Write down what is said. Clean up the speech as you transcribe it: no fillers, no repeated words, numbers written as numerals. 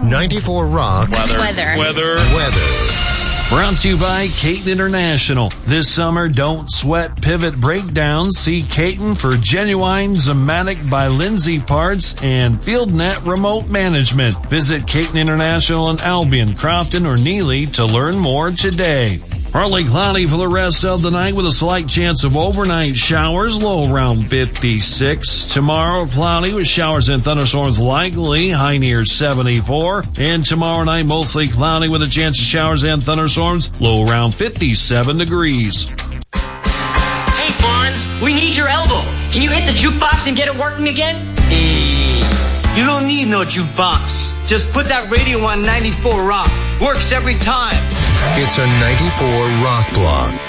94 Rock. Weather. Brought to you by Caton International. This summer, don't sweat pivot breakdowns. See Caton for Genuine Zematic by Lindsay Parts and FieldNet Remote Management. Visit Caton International in Albion, Crofton, or Neely to learn more today. Partly cloudy for the rest of the night with a slight chance of overnight showers, low around 56. Tomorrow, cloudy with showers and thunderstorms likely, high near 74. And tomorrow night, mostly cloudy with a chance of showers and thunderstorms, low around 57 degrees. Hey, Fonz, we need your elbow. Can you hit the jukebox and get it working again? You don't need no jukebox. Just put that radio on 94 Rock. Works every time. It's a 94 Rock Block.